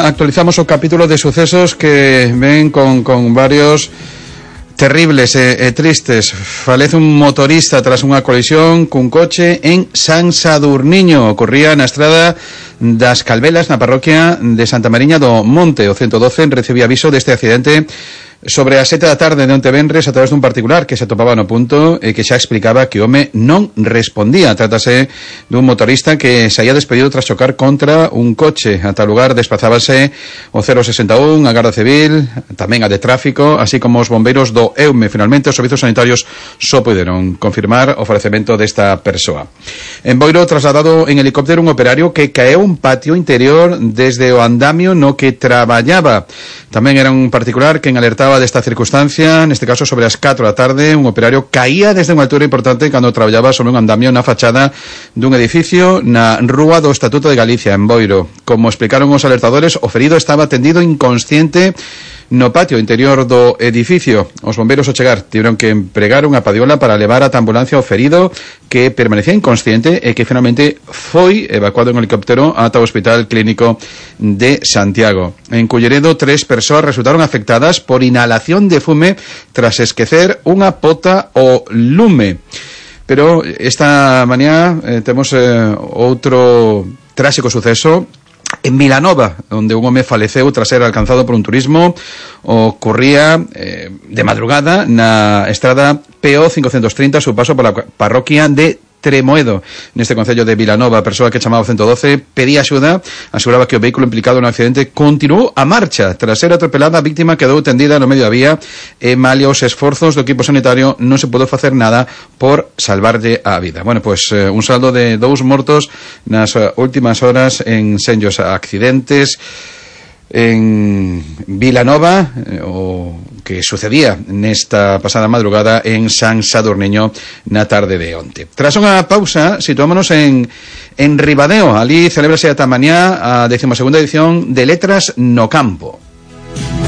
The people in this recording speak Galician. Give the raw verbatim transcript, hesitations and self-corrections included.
actualizamos o capítulo de sucesos que ven con, con varios terribles e, e tristes. Falece un motorista tras unha colisión cun coche en San Sadurniño. Ocorría na estrada das Calvelas, na parroquia de Santa Mariña do Monte. O ciento doce recibía aviso deste accidente sobre as sete da tarde de onte venres a través dun particular que se atopaba no punto e que xa explicaba que o home non respondía. Trátase dun motorista que se había despedido tras chocar contra un coche. A tal lugar desplazábase o cero sesenta e un, a Garda Civil, tamén a de Tráfico, así como os bombeiros do EUME. Finalmente, os servizos sanitarios só puderon confirmar o falecemento desta persoa. En Boiro, trasladado en helicóptero un operario que caeu un patio interior desde o andamio no que traballaba. Tamén era un particular que en alertaba desta circunstancia, neste caso sobre as catro da tarde, un operario caía desde unha altura importante cando traballaba sobre un andamio na fachada dun edificio na Rúa do Estatuto de Galicia, en Boiro. Como explicaron os alertadores, o ferido estaba tendido inconsciente no patio interior do edificio. Os bombeiros ao chegar tiveron que empregar unha padiola para levar a ambulancia ao ferido, que permanecía inconsciente e que finalmente foi evacuado en helicóptero ata o Hospital Clínico de Santiago. En Culleredo, tres persoas resultaron afectadas por inhalación de fume tras esquecer unha pota ao lume. Pero esta mañá eh, temos eh, outro tráxico suceso en Vilanova, onde un home faleceu tras ser alcanzado por un turismo. Ocorría eh, de madrugada na estrada P O cincocentos trinta, su paso pola parroquia de Tremoedo, neste concello de Vilanova. A persoa que chamaba o ciento doce pedía axuda, aseguraba que o vehículo implicado no accidente continuou a marcha. Tras ser atropelada, a víctima quedou tendida no medio da vía e, malia os esforzos do equipo sanitario, non se pudo facer nada por salvarlle a vida. Bueno, pois pues, eh, un saldo de dous mortos nas uh, últimas horas en senllos accidentes en Vilanova, eh, o que sucedía nesta pasada madrugada en San Sadurniño na tarde de onte. Tras unha pausa, situámonos en, en Ribadeo. Ali celébrase ata mañá a decimosegunda edición de Letras no Campo.